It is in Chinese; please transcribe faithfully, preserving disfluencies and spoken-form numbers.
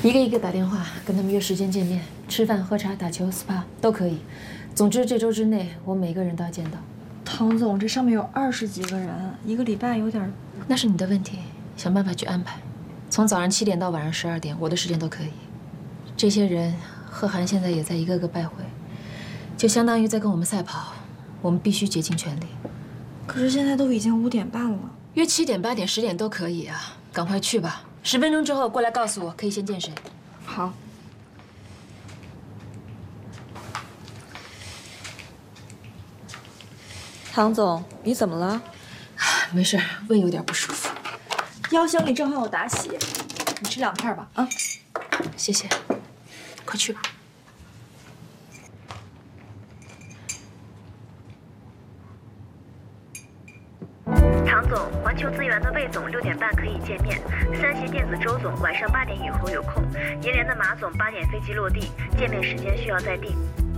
一个一个打电话跟他们约时间见面，吃饭、喝茶、打球、S P A 都可以。总之这周之内，我每个人都要见到。 唐总，这上面有二十几个人，一个礼拜有点…… 那是你的问题，想办法去安排。从早上七点到晚上十二点，我的时间都可以。这些人，贺涵现在也在一个个拜会，就相当于在跟我们赛跑，我们必须竭尽全力。 可是现在都已经五点半了， 约七点、八点、十点都可以啊，赶快去吧。十分钟之后过来告诉我，可以先见谁。 好。唐总，你怎么了？ 没事，胃有点不舒服。 腰箱里正好有达喜，你吃两片吧。啊， 谢谢。快去吧。 唐总，环球资源的魏总六点半可以见面，三协电子周总晚上八点以后有空，银联的马总八点飞机落地，见面时间需要再定。